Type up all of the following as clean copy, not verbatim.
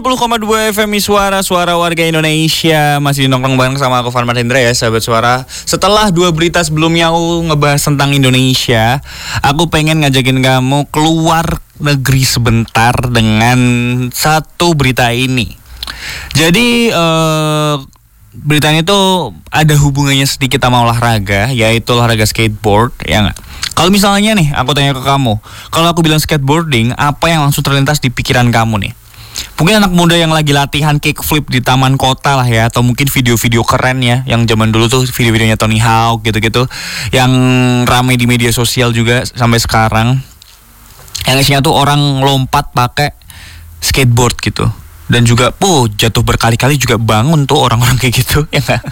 10,2 FM Suara warga Indonesia. Masih nongkrong bareng sama aku Farman Hendra ya sahabat suara. Setelah 2 berita sebelumnya aku ngebahas tentang Indonesia, aku pengen ngajakin kamu keluar negeri sebentar dengan satu berita ini. Jadi beritanya itu ada hubungannya sedikit sama olahraga, yaitu olahraga skateboard, ya nggak? Kalau misalnya nih aku tanya ke kamu, kalau aku bilang skateboarding, apa yang langsung terlintas di pikiran kamu nih? Mungkin anak muda yang lagi latihan kickflip di taman kota lah ya, atau mungkin video-video keren ya, yang zaman dulu tuh video-videonya Tony Hawk gitu-gitu, yang ramai di media sosial juga sampai sekarang. Yang isinya tuh orang lompat pakai skateboard gitu, dan juga jatuh berkali-kali juga bangun tuh orang-orang kayak gitu, ya nggak?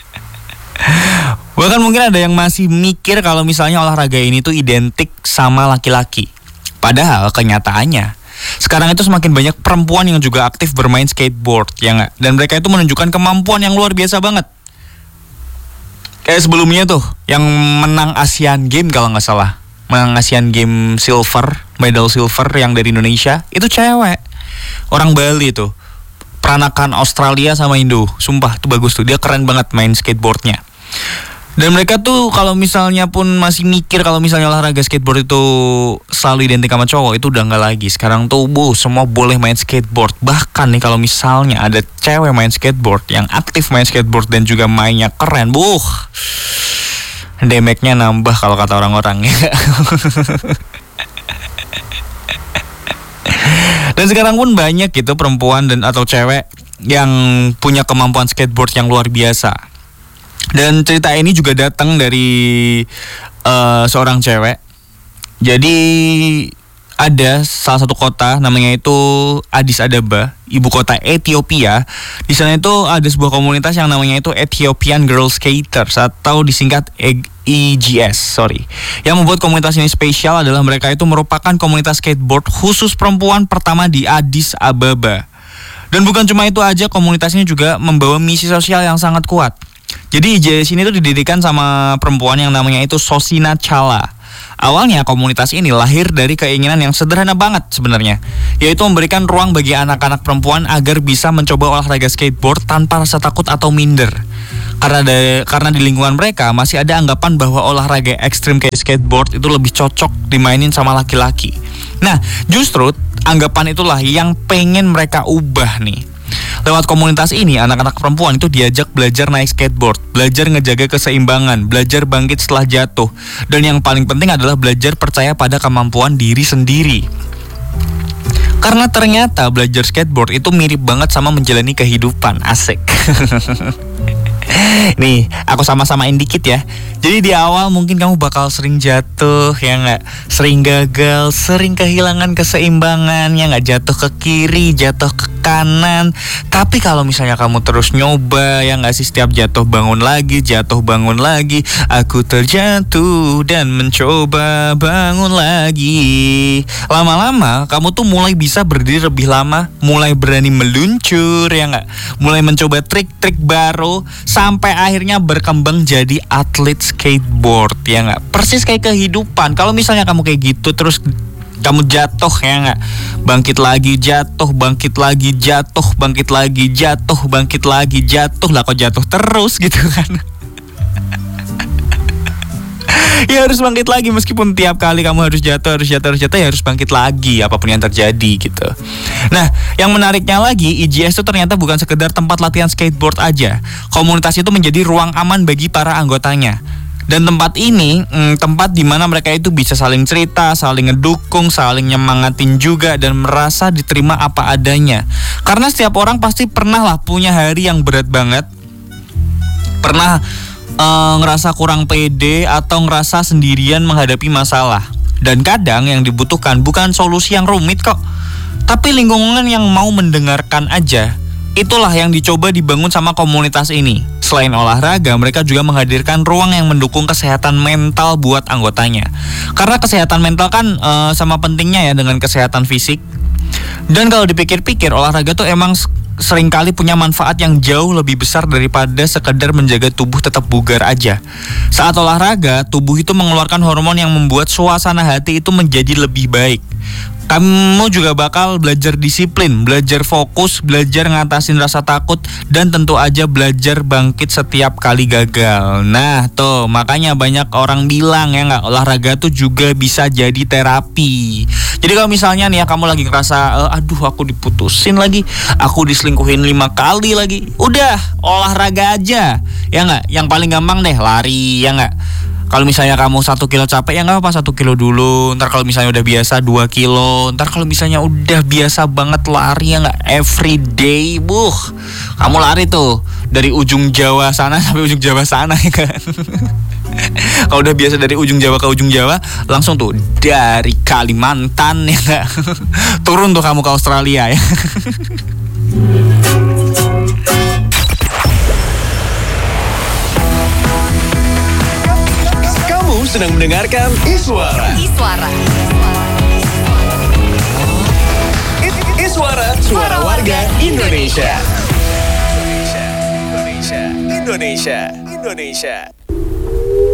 Bahkan mungkin ada yang masih mikir kalau misalnya olahraga ini tuh identik sama laki-laki. Padahal kenyataannya sekarang itu semakin banyak perempuan yang juga aktif bermain skateboard, ya nggak? Dan mereka itu menunjukkan kemampuan yang luar biasa banget. Kayak sebelumnya tuh, yang menang Asian Games kalau nggak salah, menang Asian Games medal silver yang dari Indonesia, itu cewek. Orang Bali tuh, peranakan Australia sama Indo. Sumpah tuh bagus tuh, dia keren banget main skateboardnya. Dan mereka tuh kalau misalnya pun masih mikir kalau misalnya olahraga skateboard itu selalu identik sama cowok, itu udah nggak lagi. Sekarang tuh semua boleh main skateboard. Bahkan nih kalau misalnya ada cewek main skateboard, yang aktif main skateboard dan juga mainnya keren, damage-nya nambah kalau kata orang-orang ya. Dan sekarang pun banyak gitu perempuan dan atau cewek yang punya kemampuan skateboard yang luar biasa. Dan cerita ini juga datang dari seorang cewek. Jadi ada salah satu kota namanya itu Addis Ababa, ibu kota Ethiopia. Di sana itu ada sebuah komunitas yang namanya itu Ethiopian Girl Skaters atau disingkat EGS. Yang membuat komunitas ini spesial adalah mereka itu merupakan komunitas skateboard khusus perempuan pertama di Addis Ababa. Dan bukan cuma itu aja, komunitas ini juga membawa misi sosial yang sangat kuat. Jadi EGS ini tuh didirikan sama perempuan yang namanya itu Sosina Chala. Awalnya komunitas ini lahir dari keinginan yang sederhana banget sebenarnya, yaitu memberikan ruang bagi anak-anak perempuan agar bisa mencoba olahraga skateboard tanpa rasa takut atau minder. Karena di lingkungan mereka masih ada anggapan bahwa olahraga ekstrim kayak skateboard itu lebih cocok dimainin sama laki-laki. Nah, justru anggapan itulah yang pengen mereka ubah nih. Lewat komunitas ini, anak-anak perempuan itu diajak belajar naik skateboard, belajar ngejaga keseimbangan, belajar bangkit setelah jatuh, dan yang paling penting adalah belajar percaya pada kemampuan diri sendiri. Karena ternyata belajar skateboard itu mirip banget sama menjalani kehidupan, asik. Nih, aku sama-samain dikit ya. Jadi di awal mungkin kamu bakal sering jatuh, ya nggak? Sering gagal, sering kehilangan keseimbangan, ya nggak? Jatuh ke kiri, jatuh ke kanan. Tapi kalau misalnya kamu terus nyoba, ya nggak sih, setiap jatuh bangun lagi, aku terjatuh dan mencoba bangun lagi. Lama-lama kamu tuh mulai bisa berdiri lebih lama, mulai berani meluncur, ya nggak? Mulai mencoba trik-trik baru, sampai akhirnya berkembang jadi atlet skateboard, ya nggak? Persis kayak kehidupan. Kalau misalnya kamu kayak gitu terus kamu jatuh, ya nggak? Bangkit lagi, jatuh, bangkit lagi, jatuh, bangkit lagi, jatuh, bangkit lagi, jatuh. Lah kok jatuh terus gitu kan? Ya harus bangkit lagi, meskipun tiap kali kamu harus jatuh, ya harus bangkit lagi apapun yang terjadi gitu. Nah, yang menariknya lagi, EGS itu ternyata bukan sekedar tempat latihan skateboard aja. Komunitas itu menjadi ruang aman bagi para anggotanya. Dan tempat ini, tempat di mana mereka itu bisa saling cerita, saling ngedukung, saling nyemangatin juga, dan merasa diterima apa adanya. Karena setiap orang pasti pernah lah punya hari yang berat banget, pernah ngerasa kurang pede atau ngerasa sendirian menghadapi masalah. Dan kadang yang dibutuhkan bukan solusi yang rumit kok, tapi lingkungan yang mau mendengarkan aja. Itulah yang dicoba dibangun sama komunitas ini. Selain olahraga, mereka juga menghadirkan ruang yang mendukung kesehatan mental buat anggotanya. Karena kesehatan mental kan sama pentingnya ya dengan kesehatan fisik. Dan kalau dipikir-pikir, olahraga tuh emang seringkali punya manfaat yang jauh lebih besar daripada sekedar menjaga tubuh tetap bugar aja. Saat olahraga, tubuh itu mengeluarkan hormon yang membuat suasana hati itu menjadi lebih baik. Kamu juga bakal belajar disiplin, belajar fokus, belajar ngatasin rasa takut, dan tentu aja belajar bangkit setiap kali gagal. Nah tuh, makanya banyak orang bilang ya nggak, olahraga tuh juga bisa jadi terapi. Jadi kalau misalnya nih ya kamu lagi ngerasa aduh aku diputusin lagi, aku diselingkuhin 5 kali lagi, udah olahraga aja ya nggak. Yang paling gampang deh lari ya nggak. Kalau misalnya kamu 1 kilo capek ya nggak apa 1 kilo dulu. Ntar kalau misalnya udah biasa 2 kilo. Ntar kalau misalnya udah biasa banget lari ya nggak, everyday, kamu lari tuh dari ujung Jawa sana sampai ujung Jawa sana ya kan. Kalau udah biasa dari ujung Jawa ke ujung Jawa, langsung tuh dari Kalimantan ya nggak, turun tuh kamu ke Australia ya. Sedang mendengarkan Iswara. Iswara, suara warga Indonesia. Indonesia.